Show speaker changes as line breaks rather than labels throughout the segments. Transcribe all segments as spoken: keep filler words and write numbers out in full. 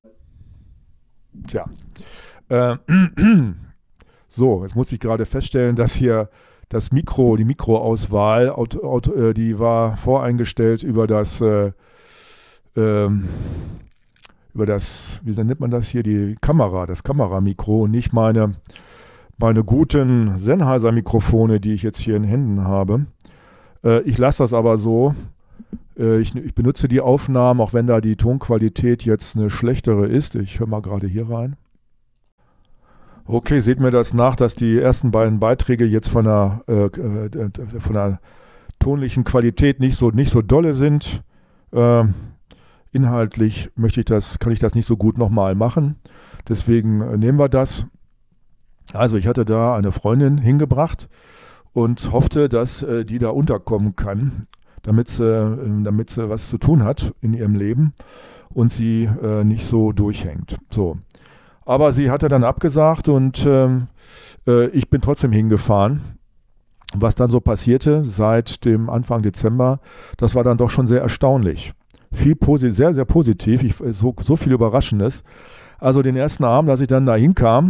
Tja. Äh, so, jetzt muss ich gerade feststellen, dass hier das Mikro, die Mikroauswahl, auto, auto, äh, die war voreingestellt über das, äh, ähm, über das, wie nennt man das hier, die Kamera, das Kameramikro und nicht meine, meine guten Sennheiser-Mikrofone, die ich jetzt hier in Händen habe. Äh, ich lasse das aber so. Äh, ich, ich benutze die Aufnahmen, auch wenn da die Tonqualität jetzt eine schlechtere ist. Ich höre mal gerade hier rein. Okay, seht mir das nach, dass die ersten beiden Beiträge jetzt von der, äh, von der tonlichen Qualität nicht so, nicht so dolle sind. Äh, inhaltlich möchte ich das, kann ich das nicht so gut nochmal machen. Deswegen äh, nehmen wir das. Also ich hatte da eine Freundin hingebracht und hoffte, dass äh, die da unterkommen kann, damit sie, äh, damit sie was zu tun hat in ihrem Leben und sie äh, nicht so durchhängt. So. Aber sie hatte dann abgesagt und ähm, äh, ich bin trotzdem hingefahren. Was dann so passierte seit dem Anfang Dezember, das war dann doch schon sehr erstaunlich. Viel posi- sehr, sehr positiv, ich, so, so viel Überraschendes. Also den ersten Abend, als ich dann da hinkam,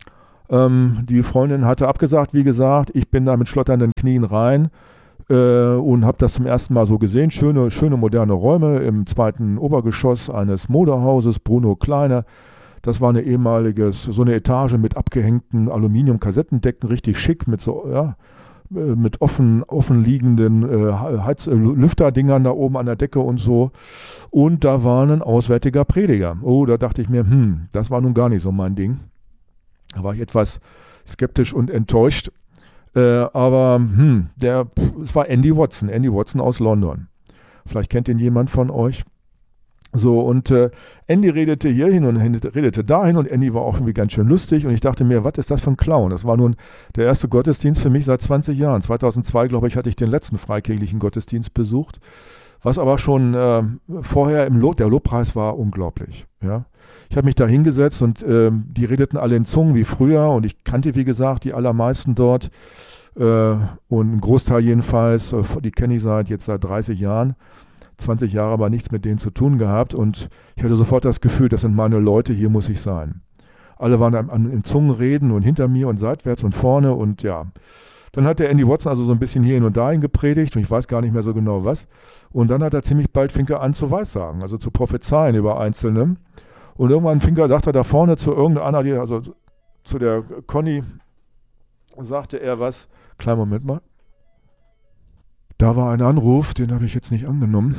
ähm, die Freundin hatte abgesagt, wie gesagt, ich bin da mit schlotternden Knien rein äh, und habe das zum ersten Mal so gesehen. Schöne, schöne moderne Räume im zweiten Obergeschoss eines Modehauses, Bruno Kleine. Das war eine ehemaliges, so eine Etage mit abgehängten Aluminium-Kassettendecken, richtig schick, mit so, ja, mit offen, offen liegenden äh, Heiz-, äh, Lüfterdingern da oben an der Decke und so. Und da war ein auswärtiger Prediger. Oh, da dachte ich mir, hm, das war nun gar nicht so mein Ding. Da war ich etwas skeptisch und enttäuscht. Äh, aber hm, der, es war Andy Watson, Andy Watson aus London. Vielleicht kennt ihn jemand von euch. So, und äh, Andy redete hierhin und redete dahin und Andy war auch irgendwie ganz schön lustig und ich dachte mir, was ist das für ein Clown? Das war nun der erste Gottesdienst für mich seit zwanzig Jahren. zweitausendzwei, glaube ich, hatte ich den letzten freikirchlichen Gottesdienst besucht, was aber schon äh, vorher im Lob, der Lobpreis war unglaublich. Ja? Ich habe mich da hingesetzt und äh, die redeten alle in Zungen wie früher und ich kannte, wie gesagt, die allermeisten dort äh, und ein Großteil jedenfalls, äh, die kenne ich seit jetzt seit dreißig Jahren. zwanzig Jahre aber nichts mit denen zu tun gehabt und ich hatte sofort das Gefühl, das sind meine Leute, hier muss ich sein. Alle waren an, an, in Zungen reden und hinter mir und seitwärts und vorne und ja. Dann hat der Andy Watson also so ein bisschen hierhin und dahin gepredigt und ich weiß gar nicht mehr so genau was. Und dann hat er ziemlich bald fing er an zu Weissagen, also zu prophezeien über Einzelne. Und irgendwann fing er, dachte er da vorne zu irgendeiner, die, also zu der Conny, sagte er was, kleinen Moment mal. Da war ein Anruf, den habe ich jetzt nicht angenommen.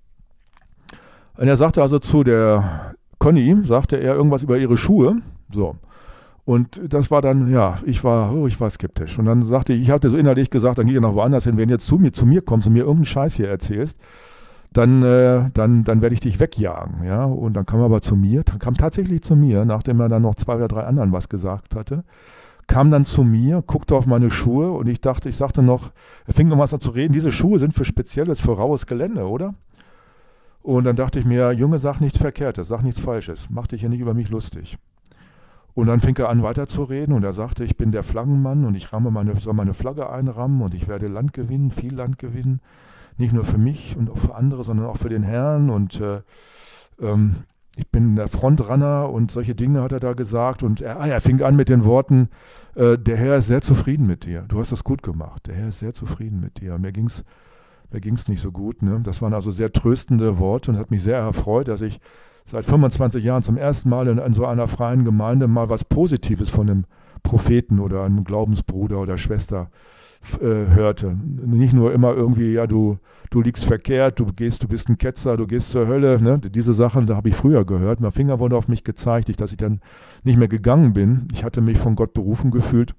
Und er sagte also zu der Conny, sagte er irgendwas über ihre Schuhe. So. Und das war dann, ja, ich war, oh, ich war skeptisch. Und dann sagte ich, ich hatte so innerlich gesagt, dann geh noch woanders hin, wenn du jetzt zu mir, zu mir kommst und mir irgendeinen Scheiß hier erzählst, dann, äh, dann, dann werde ich dich wegjagen. Ja? Und dann kam er aber zu mir, dann kam tatsächlich zu mir, nachdem er dann noch zwei oder drei anderen was gesagt hatte. Kam dann zu mir, guckte auf meine Schuhe und ich dachte, ich sagte noch, er fing noch was an zu reden, diese Schuhe sind für spezielles, für raues Gelände, oder? Und dann dachte ich mir, Junge, sag nichts Verkehrtes, sag nichts Falsches, mach dich hier nicht über mich lustig. Und dann fing er an weiterzureden und er sagte, ich bin der Flaggenmann und ich ramme meine, soll meine Flagge einrammen und ich werde Land gewinnen, viel Land gewinnen, nicht nur für mich und auch für andere, sondern auch für den Herrn und äh, ähm, ich bin der Frontrunner und solche Dinge hat er da gesagt und er, ah, er fing an mit den Worten, äh, der Herr ist sehr zufrieden mit dir, du hast das gut gemacht, der Herr ist sehr zufrieden mit dir. Und mir ging es mir ging's nicht so gut, ne? Das waren also sehr tröstende Worte und hat mich sehr erfreut, dass ich seit fünfundzwanzig Jahren zum ersten Mal in, in so einer freien Gemeinde mal was Positives von einem Propheten oder einem Glaubensbruder oder Schwester äh, hörte. Nicht nur immer irgendwie, ja, du, du liegst verkehrt, du gehst, du bist ein Ketzer, du gehst zur Hölle. Ne? Diese Sachen, da habe ich früher gehört. Mein Finger wurde auf mich gezeigt, ich, dass ich dann nicht mehr gegangen bin. Ich hatte mich von Gott berufen gefühlt.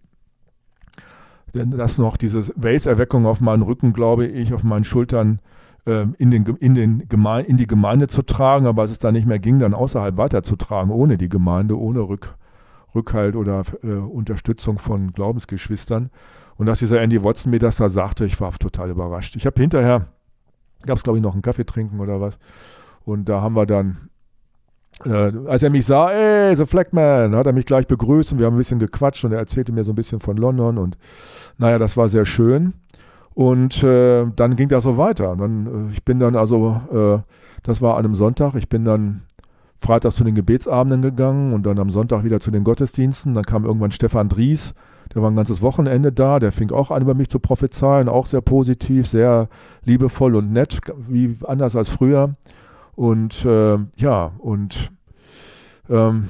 Denn das noch, diese Weis-Erweckung auf meinen Rücken, glaube ich, auf meinen Schultern äh, in, den, in, den Geme- in die Gemeinde zu tragen, aber als es dann nicht mehr ging, dann außerhalb weiterzutragen, ohne die Gemeinde, ohne Rück, Rückhalt oder äh, Unterstützung von Glaubensgeschwistern. Und dass dieser Andy Watson mir das da sagte, ich war total überrascht. Ich habe hinterher, gab es glaube ich noch einen Kaffee trinken oder was, und da haben wir dann, äh, als er mich sah, ey, The Flagman, hat er mich gleich begrüßt und wir haben ein bisschen gequatscht und er erzählte mir so ein bisschen von London und naja, das war sehr schön. Und äh, dann ging das so weiter. Und dann, äh, ich bin dann also, äh, das war an einem Sonntag, ich bin dann freitags zu den Gebetsabenden gegangen und dann am Sonntag wieder zu den Gottesdiensten. Dann kam irgendwann Stefan Dries, der war ein ganzes Wochenende da, der fing auch an, über mich zu prophezeien, auch sehr positiv, sehr liebevoll und nett, wie anders als früher. Und äh, ja, und ähm,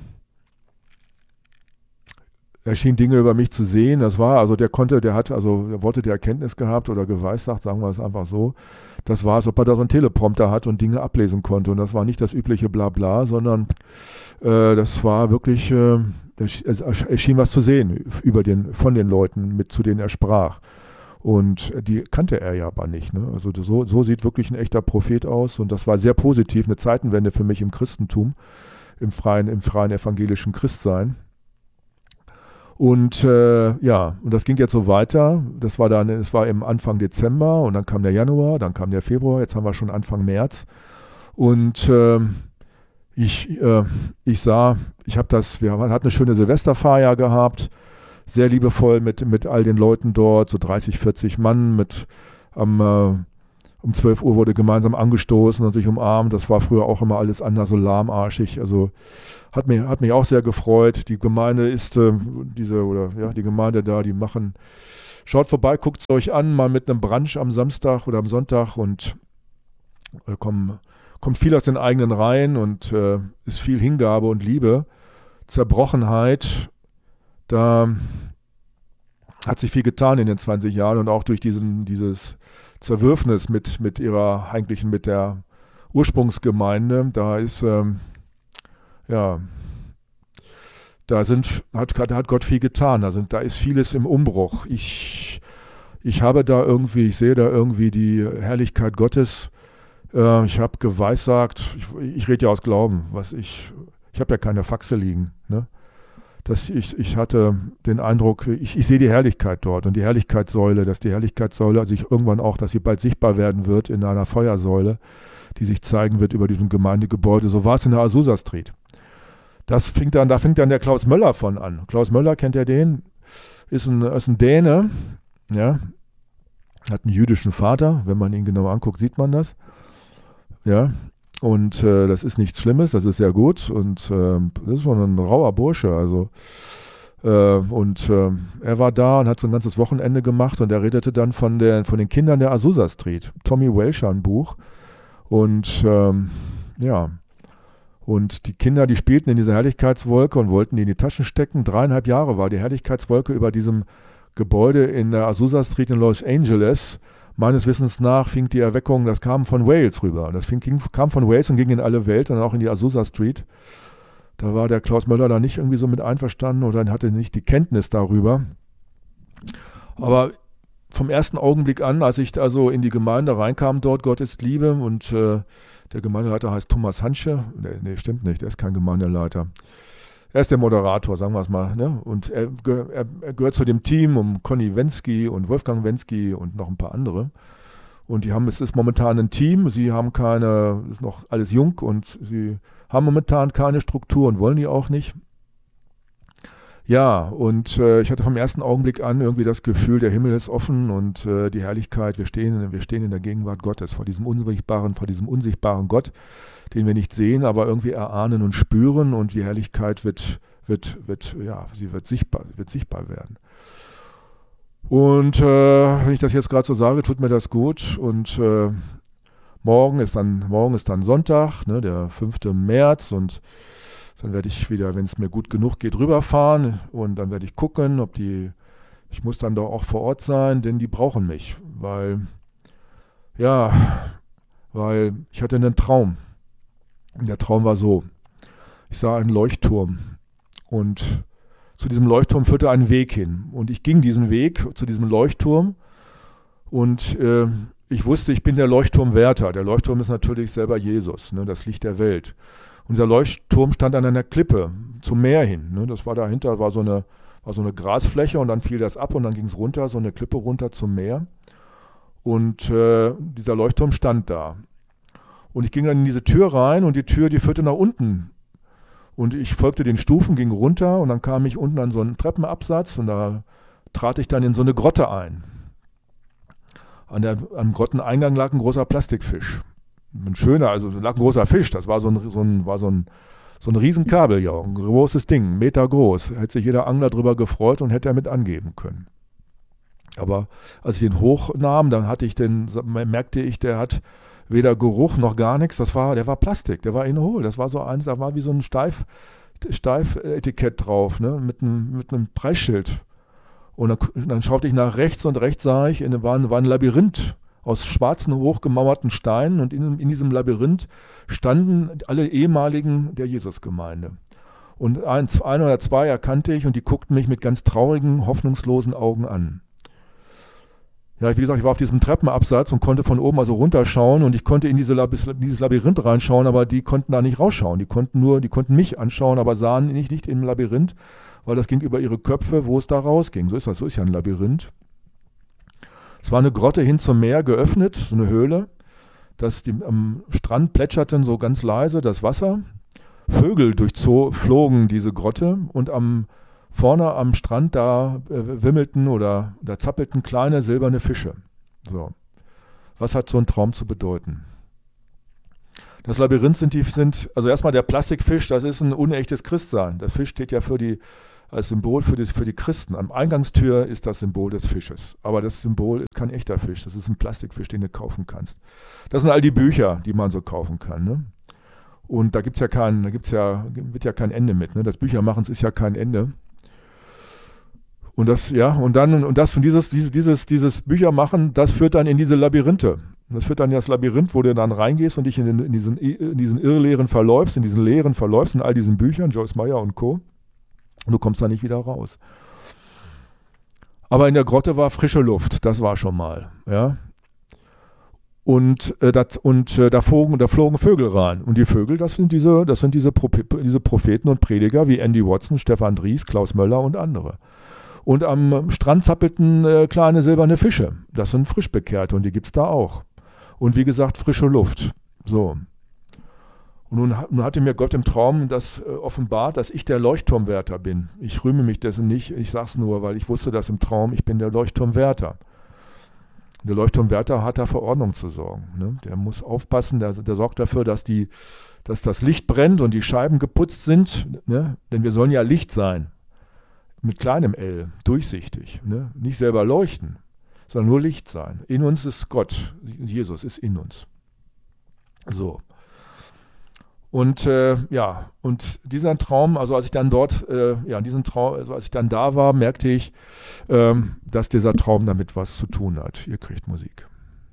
er schien Dinge über mich zu sehen. Das war, also der konnte, der hat, also der wollte die Erkenntnis gehabt oder geweissagt, sagen wir es einfach so. Das war, als ob er da so einen Teleprompter hat und Dinge ablesen konnte. Und das war nicht das übliche Blabla, sondern äh, das war wirklich, äh, es, es schien was zu sehen über den, von den Leuten, mit zu denen er sprach. Und die kannte er ja aber nicht. Ne? Also so, so sieht wirklich ein echter Prophet aus. Und das war sehr positiv, eine Zeitenwende für mich im Christentum, im freien, im freien evangelischen Christsein. Und äh, ja, und das ging jetzt so weiter. Das war dann, es war im Anfang Dezember und dann kam der Januar, dann kam der Februar, jetzt haben wir schon Anfang März. Und äh, ich, äh, ich sah, ich habe das, wir hatten eine schöne Silvesterfeier gehabt, sehr liebevoll mit, mit all den Leuten dort, so dreißig, vierzig Mann mit am äh, um zwölf Uhr wurde gemeinsam angestoßen und sich umarmt. Das war früher auch immer alles anders, so lahmarschig. Also hat mich, hat mich auch sehr gefreut. Die Gemeinde ist, äh, diese, oder ja, die Gemeinde da, die machen, schaut vorbei, guckt es euch an, mal mit einem Brunch am Samstag oder am Sonntag und äh, kommen, kommt viel aus den eigenen Reihen und äh, ist viel Hingabe und Liebe, Zerbrochenheit. Da hat sich viel getan in den zwanzig Jahren und auch durch diesen, dieses Zerwürfnis mit, mit ihrer eigentlichen, mit der Ursprungsgemeinde, da ist, ähm, ja, da sind, hat, hat Gott viel getan, da, sind, da ist vieles im Umbruch. Ich, ich habe da irgendwie, ich sehe da irgendwie die Herrlichkeit Gottes. Äh, ich habe geweissagt, ich, ich rede ja aus Glauben, was ich, ich habe ja keine Faxe liegen, ne? Dass ich, ich hatte den Eindruck, ich, ich sehe die Herrlichkeit dort und die Herrlichkeitssäule, dass die Herrlichkeitssäule sich irgendwann auch, dass sie bald sichtbar werden wird in einer Feuersäule, die sich zeigen wird über diesem Gemeindegebäude. So war es in der Azusa Street. Das fing dann, da fängt dann der Klaus Möller von an. Klaus Möller, kennt ihr den? Ist ein, ist ein Däne, ja, hat einen jüdischen Vater. Wenn man ihn genau anguckt, sieht man das. Ja. Und äh, das ist nichts Schlimmes, das ist sehr gut und äh, das ist schon ein rauer Bursche. Also, äh, und äh, er war da und hat so ein ganzes Wochenende gemacht und er redete dann von, der, von den Kindern der Azusa Street. Tommy Welcher, ein Buch. Und ähm, ja, und die Kinder, die spielten in dieser Herrlichkeitswolke und wollten die in die Taschen stecken. Dreieinhalb Jahre war die Herrlichkeitswolke über diesem Gebäude in der Azusa Street in Los Angeles. Meines Wissens nach fing die Erweckung, das kam von Wales rüber. Das fing, ging, kam von Wales und ging in alle Welt und auch in die Azusa Street. Da war der Klaus Möller da nicht irgendwie so mit einverstanden oder hatte nicht die Kenntnis darüber. Aber vom ersten Augenblick an, als ich also in die Gemeinde reinkam, dort Gott ist Liebe und äh, der Gemeindeleiter heißt Thomas Hansche. Nee, nee, stimmt nicht, er ist kein Gemeindeleiter. Er ist der Moderator, sagen wir es mal. Ne? Und er, er, er gehört zu dem Team um Conny Wensky und Wolfgang Wensky und noch ein paar andere. Und die haben, es ist momentan ein Team, sie haben keine, es ist noch alles jung und sie haben momentan keine Struktur und wollen die auch nicht. Ja, und äh, ich hatte vom ersten Augenblick an irgendwie das Gefühl, der Himmel ist offen und äh, die Herrlichkeit, wir stehen, wir stehen in der Gegenwart Gottes, vor diesem unsichtbaren, vor diesem unsichtbaren Gott, den wir nicht sehen, aber irgendwie erahnen und spüren und die Herrlichkeit wird, wird, wird, ja, sie wird sichtbar, wird sichtbar werden. Und äh, wenn ich das jetzt gerade so sage, tut mir das gut und äh, morgen ist dann, morgen ist dann Sonntag, ne, der fünfte März und dann werde ich wieder, wenn es mir gut genug geht, rüberfahren und dann werde ich gucken, ob die, ich muss dann doch auch vor Ort sein, denn die brauchen mich, weil, ja, weil ich hatte einen Traum. Und der Traum war so, ich sah einen Leuchtturm und zu diesem Leuchtturm führte ein Weg hin und ich ging diesen Weg zu diesem Leuchtturm und äh, ich wusste, ich bin der Leuchtturmwärter. Der Leuchtturm ist natürlich selber Jesus, ne, das Licht der Welt. Und dieser Leuchtturm stand an einer Klippe zum Meer hin. Ne? Das war dahinter, war so, eine, war so eine Grasfläche und dann fiel das ab und dann ging es runter, so eine Klippe runter zum Meer. Und äh, dieser Leuchtturm stand da. Und ich ging dann in diese Tür rein und die Tür, die führte nach unten. Und ich folgte den Stufen, ging runter und dann kam ich unten an so einen Treppenabsatz und da trat ich dann in so eine Grotte ein. An der, am Grotteneingang lag ein großer Plastikfisch. ein schöner, also da lag ein großer Fisch, das war so ein, so ein, war so ein, so ein Riesenkabeljau, ein großes Ding, einen Meter groß. Hätte sich jeder Angler drüber gefreut und hätte er mit angeben können. Aber als ich den hochnahm, dann hatte ich den, merkte ich, der hat weder Geruch noch gar nichts. Das war, der war Plastik, der war in hohl. Das war so eins, da war wie so ein Steif, Steif-Etikett drauf, ne, mit einem, mit einem Preisschild. Und dann, dann schaute ich nach rechts und rechts sah ich, in, war, ein, war ein Labyrinth aus schwarzen, hochgemauerten Steinen und in, in diesem Labyrinth standen alle ehemaligen der Jesusgemeinde. Und ein, ein oder zwei erkannte ich und die guckten mich mit ganz traurigen, hoffnungslosen Augen an. Ja, wie gesagt, ich war auf diesem Treppenabsatz und konnte von oben also runterschauen und ich konnte in diese Lab- dieses Labyrinth reinschauen, aber die konnten da nicht rausschauen. Die konnten nur, die konnten mich anschauen, aber sahen nicht, nicht im Labyrinth, weil das ging über ihre Köpfe, wo es da rausging. So ist das, so ist ja ein Labyrinth. Es war eine Grotte hin zum Meer geöffnet, so eine Höhle. Das, die, am Strand plätscherten so ganz leise das Wasser. Vögel durchflogen diese Grotte und am vorne am Strand, da äh, wimmelten oder da zappelten kleine silberne Fische. So. Was hat so ein Traum zu bedeuten? Das Labyrinth sind, die, sind also erstmal der Plastikfisch, das ist ein unechtes Christsein. Der Fisch steht ja für die, als Symbol für die, für die Christen. Am Eingangstür ist das Symbol des Fisches. Aber das Symbol ist kein echter Fisch, das ist ein Plastikfisch, den du kaufen kannst. Das sind all die Bücher, die man so kaufen kann. Ne? Und da gibt's ja kein, da gibt's ja, wird ja kein Ende mit. Ne? Das Büchermachens ist ja kein Ende. Und das, ja, und dann, und das, und dieses, dieses, dieses, dieses Büchermachen, das führt dann in diese Labyrinthe. Das führt dann in das Labyrinth, wo du dann reingehst und dich in, den, in, diesen, in diesen Irrlehren verläufst, in diesen Lehren verläufst, in all diesen Büchern, Joyce Meyer und Co. Und du kommst da nicht wieder raus. Aber in der Grotte war frische Luft, das war schon mal, ja. Und, äh, das, und äh, da, flogen, da flogen Vögel rein. Und die Vögel, das sind diese, das sind diese, Pro, diese Propheten und Prediger wie Andy Watson, Stefan Dries, Klaus Möller und andere. Und am Strand zappelten äh, kleine silberne Fische. Das sind Frischbekehrte und die gibt es da auch. Und wie gesagt, frische Luft. So. Und nun, nun hatte mir Gott im Traum das äh, offenbart, dass ich der Leuchtturmwärter bin. Ich rühme mich dessen nicht, ich sage es nur, weil ich wusste das im Traum, ich bin der Leuchtturmwärter. Der Leuchtturmwärter hat da für Ordnung zu sorgen. Ne? Der muss aufpassen, der, der sorgt dafür, dass, die, dass das Licht brennt und die Scheiben geputzt sind. Ne? Denn wir sollen ja Licht sein. Mit kleinem L, durchsichtig, ne? Nicht selber leuchten, sondern nur Licht sein. In uns ist Gott, Jesus ist in uns. So. Und äh, ja, und dieser Traum, also als ich dann dort, äh, ja, diesen Traum, also als ich dann da war, merkte ich, ähm, dass dieser Traum damit was zu tun hat. Ihr kriegt Musik.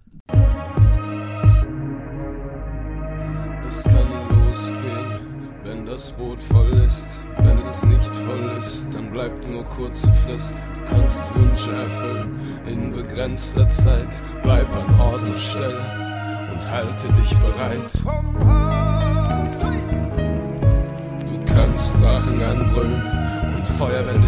Es kann losgehen, wenn das Boot voll ist. Wenn es nicht voll ist, dann bleibt nur kurze Frist. Du kannst Wünsche erfüllen in begrenzter Zeit. Bleib an Ort und Stelle und halte dich bereit. Du kannst Drachen anbrüllen und Feuerwände